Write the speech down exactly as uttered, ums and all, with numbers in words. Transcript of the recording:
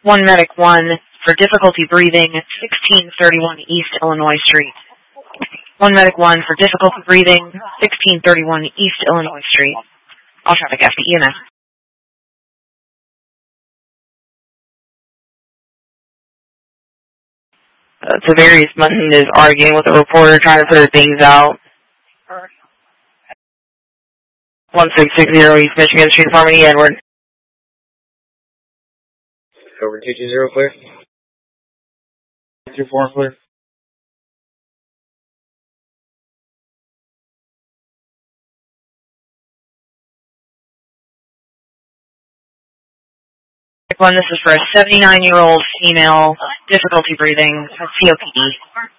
one Medic one for difficulty breathing, sixteen thirty-one East Illinois Street. one Medic one for difficulty breathing, sixteen thirty-one East Illinois Street. All traffic after E M S. Uh, Tavarius Munson is arguing with the reporter, trying to figure things out. one six six zero East Michigan Street, Harmony, Edward. Over two two zero, clear. two four, clear. One, this is for a seventy-nine-year-old female, difficulty breathing, C O P D.